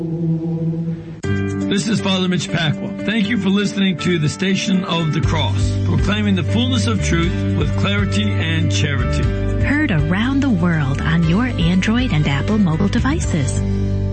This is Father Mitch Pacwa. Thank you for listening to the Station of the Cross, proclaiming the fullness of truth with clarity and charity. Heard around the world on your Android and Apple mobile devices.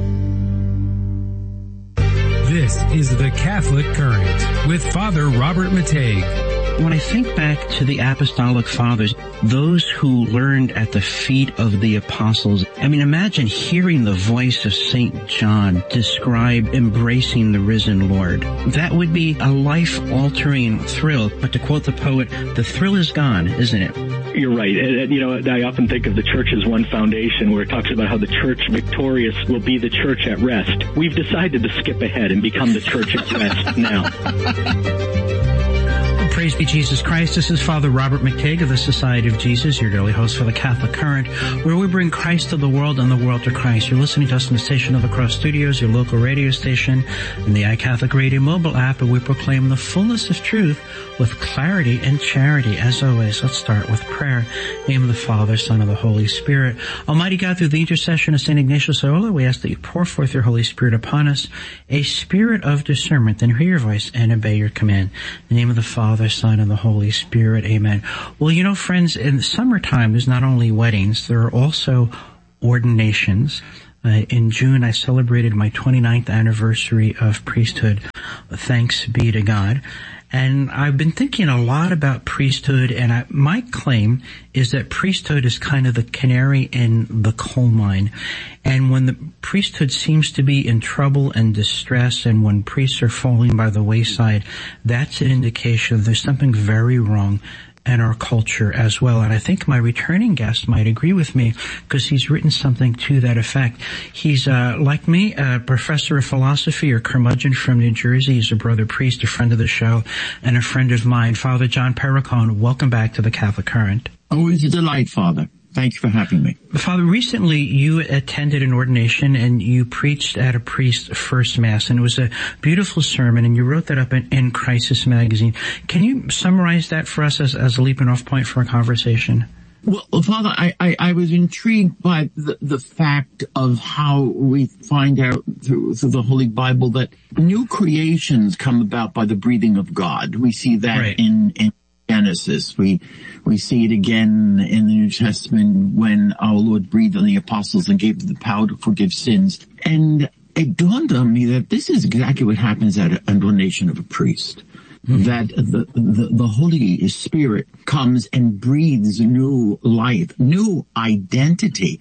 This is the Catholic Current with Father Robert Matei. When I think back to the Apostolic Fathers, those who learned at the feet of the apostles, imagine hearing the voice of St. John describe embracing the risen Lord. That would be a life-altering thrill. But to quote the poet, the thrill is gone, isn't it? You're right. I often think of the church as one foundation, where it talks about how the church victorious will be the church at rest. We've decided to skip ahead and become the church at rest now. Praise be Jesus Christ. This is Father Robert McTague of the Society of Jesus, your daily host for the Catholic Current, where we bring Christ to the world and the world to Christ. You're listening to us in the Station of the Cross Studios, your local radio station, and the iCatholic Radio mobile app, and we proclaim the fullness of truth with clarity and charity. As always, let's start with prayer. In the name of the Father, Son, and the Holy Spirit. Almighty God, through the intercession of St. Ignatius Loyola, we ask that you pour forth your Holy Spirit upon us, a spirit of discernment, and hear your voice and obey your command. In the name of the Father, Son, and the Holy Spirit. Amen. Well, friends, in the summertime, there's not only weddings, there are also ordinations. In June, I celebrated my 29th anniversary of priesthood. Thanks be to God. And I've been thinking a lot about priesthood, and my claim is that priesthood is kind of the canary in the coal mine. And when the priesthood seems to be in trouble and distress, and when priests are falling by the wayside, that's an indication there's something very wrong in our culture as well. And I think my returning guest might agree with me, because he's written something to that effect. He's, like me, a professor of philosophy or curmudgeon from New Jersey. He's a brother priest, a friend of the show, and a friend of mine. Father John Perricone, welcome back to the Catholic Current. Oh, it's a delight, Father. Thank you for having me. Father, recently you attended an ordination and you preached at a priest's first Mass, and it was a beautiful sermon, and you wrote that up in Crisis Magazine. Can you summarize that for us as a leaping off point for our conversation? Well, Father, I was intrigued by the fact of how we find out through the Holy Bible that new creations come about by the breathing of God. We see that right. in Genesis. We see it again in the New Testament when our Lord breathed on the apostles and gave them the power to forgive sins. And it dawned on me that this is exactly what happens at an ordination of a priest. Mm-hmm. That the Holy Spirit comes and breathes new life, new identity,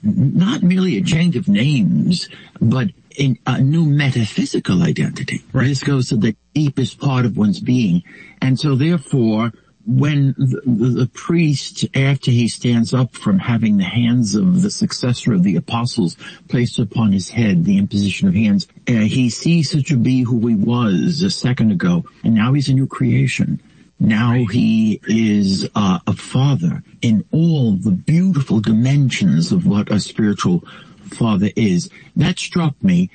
not merely a change of names, but in a new metaphysical identity. Right. This goes to the deepest part of one's being. And so therefore, when the priest, after he stands up from having the hands of the successor of the apostles placed upon his head, the imposition of hands, he ceases to be who he was a second ago, and now he's a new creation. Now he is a father in all the beautiful dimensions of what a spiritual father is. That struck me.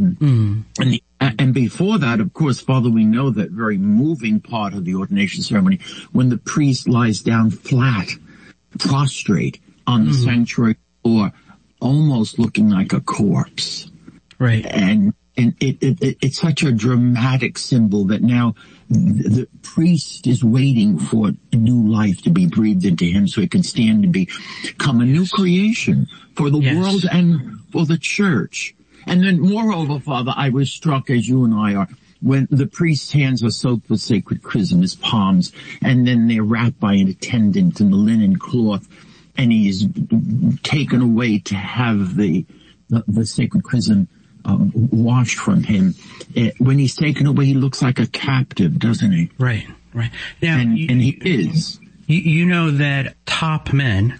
And before that, of course, Father, we know that very moving part of the ordination ceremony when the priest lies down flat, prostrate on the sanctuary floor, almost looking like a corpse. Right. And it's such a dramatic symbol that now the priest is waiting for a new life to be breathed into him so he can stand and become a new creation for the world and for the church. And then moreover, Father, I was struck, as you and I are, when the priest's hands are soaked with sacred chrism, his palms, and then they're wrapped by an attendant in the linen cloth, and he is taken away to have the sacred chrism washed from him. When he's taken away, he looks like a captive, doesn't he? Right. Now, and he is. You know that top men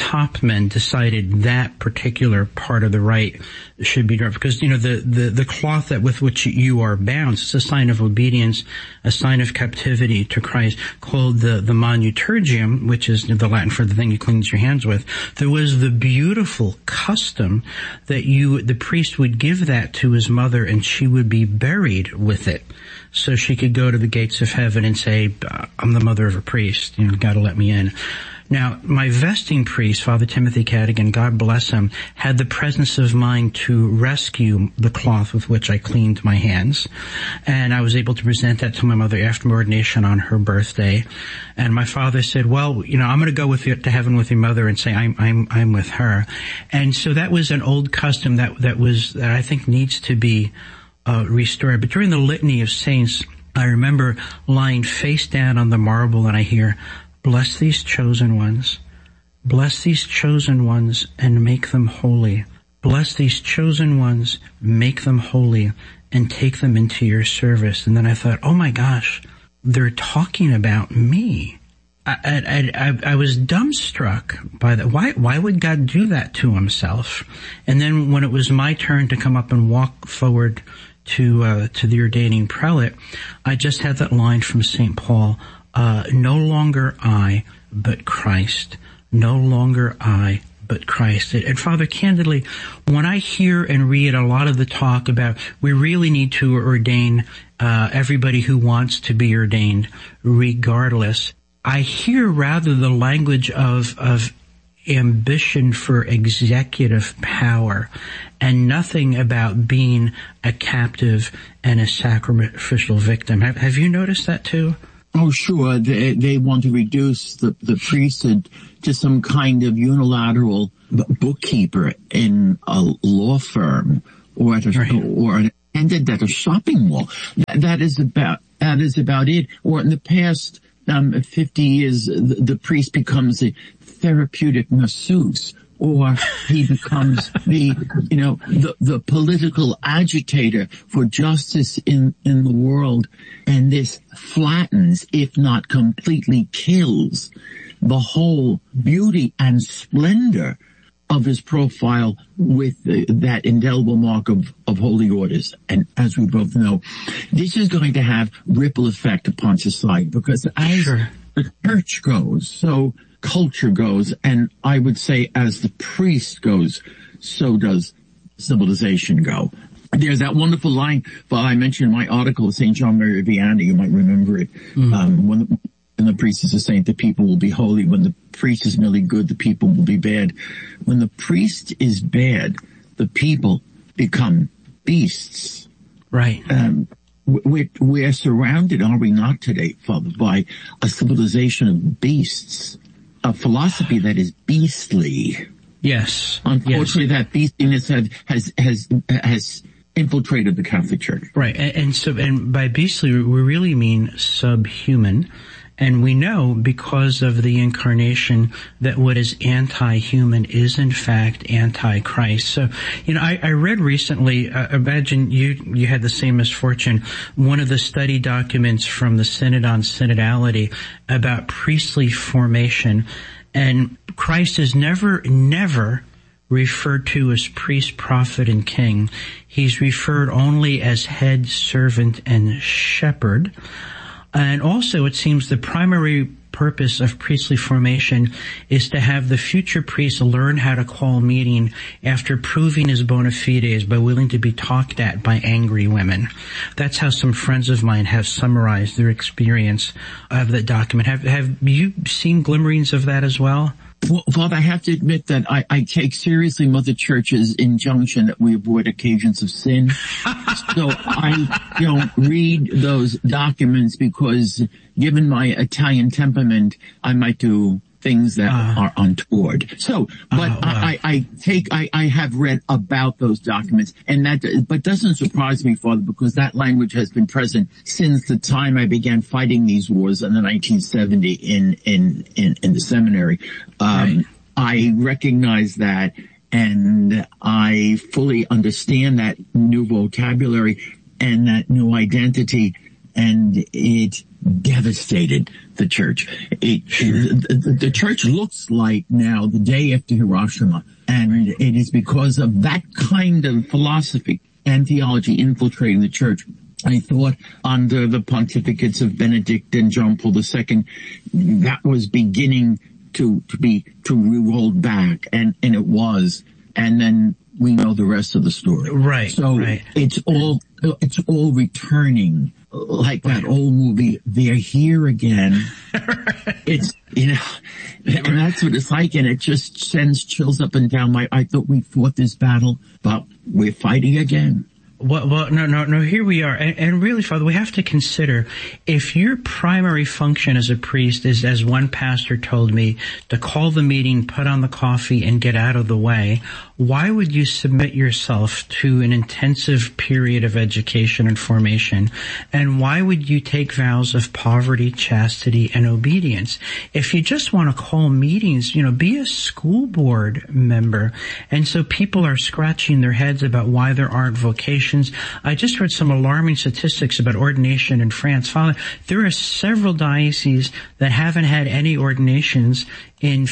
decided that particular part of the rite should be done because, the cloth that with which you are bound is a sign of obedience, a sign of captivity to Christ, called the manutergium, which is the Latin for the thing you cleanse your hands with. There was the beautiful custom that the priest would give that to his mother and she would be buried with it. So she could go to the gates of heaven and say, I'm the mother of a priest, gotta let me in. Now, my vesting priest, Father Timothy Cadigan, God bless him, had the presence of mind to rescue the cloth with which I cleaned my hands. And I was able to present that to my mother after my ordination on her birthday. And my father said, well, you know, I'm going to go with you to heaven with your mother and say I'm with her. And so that was an old custom that I think needs to be restored. But during the Litany of Saints, I remember lying face down on the marble, and I hear, bless these chosen ones. Bless these chosen ones and make them holy. Bless these chosen ones, make them holy, and take them into your service. And then I thought, oh my gosh, they're talking about me. I was dumbstruck by that. Why would God do that to himself? And then when it was my turn to come up and walk forward to the ordaining prelate, I just had that line from St. Paul, no longer I, but Christ. No longer I, but Christ. And Father, candidly, when I hear and read a lot of the talk about we really need to ordain everybody who wants to be ordained regardless, I hear rather the language of ambition for executive power and nothing about being a captive and a sacrificial victim. Have you noticed that too? Oh, sure. They want to reduce the priesthood to some kind of unilateral bookkeeper in a law firm or an attendant at a shopping mall. That is about it. Or in the past 50 years, the priest becomes a therapeutic masseuse, or he becomes the political agitator for justice in the world. And this flattens, if not completely kills, the whole beauty and splendor of his profile with that indelible mark of holy orders. And as we both know, this is going to have ripple effect upon society, because as the church goes, so culture goes, and I would say as the priest goes, so does civilization go. There's that wonderful line, well, I mentioned in my article of St. John Mary Vianney, you might remember it, when the priest is a saint, the people will be holy. When the priest is merely good, the people will be bad. When the priest is bad, the people become beasts. Right. We're surrounded, are we not today, Father, by a civilization of beasts, a philosophy that is beastly. Yes. Unfortunately, that beastliness has infiltrated the Catholic Church. Right. And by beastly, we really mean subhuman. And we know because of the incarnation that what is anti-human is in fact anti-Christ. So, I read recently, imagine you had the same misfortune, one of the study documents from the Synod on Synodality about priestly formation. And Christ is never referred to as priest, prophet, and king. He's referred only as head, servant, and shepherd. And also, it seems the primary purpose of priestly formation is to have the future priest learn how to call meeting after proving his bona fides by willing to be talked at by angry women. That's how some friends of mine have summarized their experience of that document. Have you seen glimmerings of that as well? Well, Father, I have to admit that I take seriously Mother Church's injunction that we avoid occasions of sin. So I don't read those documents because, given my Italian temperament, I might do things that are untoward. So, but I have read about those documents, and but doesn't surprise me, Father, because that language has been present since the time I began fighting these wars in the 1970 in the seminary. Right. I recognize that, and I fully understand that new vocabulary and that new identity, and it devastated the church. The church looks like now the day after Hiroshima, and it is because of that kind of philosophy and theology infiltrating the church. I thought under the pontificates of Benedict and John Paul II, that was beginning to be rolled back, and it was. And then we know the rest of the story. Right. So right. It's all it's all returning. Like that old movie, They're Here Again. It's, and that's what it's like, and it just sends chills up and down. I thought we fought this battle, but we're fighting again. Well, no, here we are. And really, Father, we have to consider, if your primary function as a priest is, as one pastor told me, to call the meeting, put on the coffee, and get out of the way, why would you submit yourself to an intensive period of education and formation? And why would you take vows of poverty, chastity, and obedience? If you just want to call meetings, be a school board member. And so people are scratching their heads about why there aren't vocations. I just heard some alarming statistics about ordination in France. Father, there are several dioceses that haven't had any ordinations in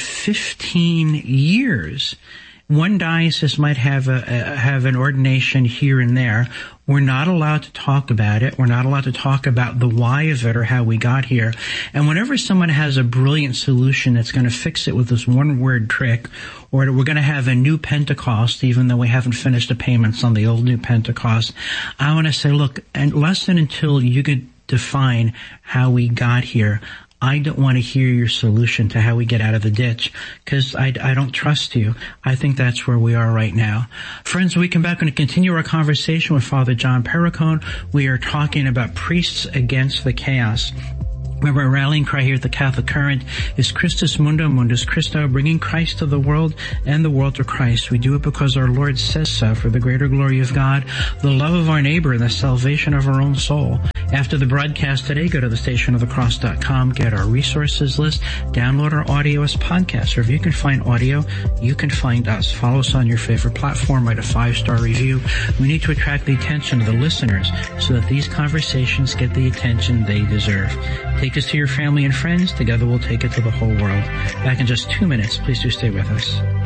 15 years. One diocese might have an ordination here and there. We're not allowed to talk about it. We're not allowed to talk about the why of it or how we got here. And whenever someone has a brilliant solution that's going to fix it with this one-word trick, or we're going to have a new Pentecost, even though we haven't finished the payments on the old new Pentecost, I want to say, look, unless and until you could define how we got here, I don't want to hear your solution to how we get out of the ditch, because I don't trust you. I think that's where we are right now. Friends, when we come back, we're going to continue our conversation with Father John Perricone. We are talking about priests against the chaos. Remember, our rallying cry here at the Catholic Current is Christus Mundo, Mundus Christo, bringing Christ to the world and the world to Christ. We do it because our Lord says so, for the greater glory of God, the love of our neighbor, and the salvation of our own soul. After the broadcast today, go to thestationofthecross.com, get our resources list, download our audio as podcasts, or if you can find audio, you can find us. Follow us on your favorite platform, write a 5-star review. We need to attract the attention of the listeners so that these conversations get the attention they deserve. Take us to your family and friends. Together we'll take it to the whole world. Back in just 2 minutes. Please do stay with us.